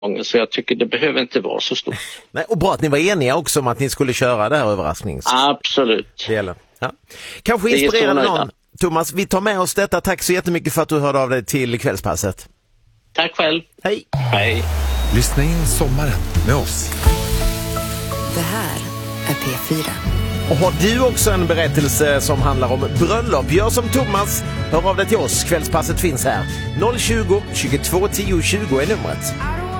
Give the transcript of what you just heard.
Så jag tycker det behöver inte vara så stort. Nej, och bra att ni var eniga också om att ni skulle köra det här Absolut. Ja. Kanske inspirerande någon. Thomas, vi tar med oss detta. Tack så jättemycket för att du hörde av dig till Kvällspasset. Tack själv. Hej. Hej. Lyssna in sommaren med oss. Det här är P4. Och har du också en berättelse som handlar om bröllop, gör som Thomas. Hör av dig till oss. Kvällspasset finns här. 020 22 10 20 är numret.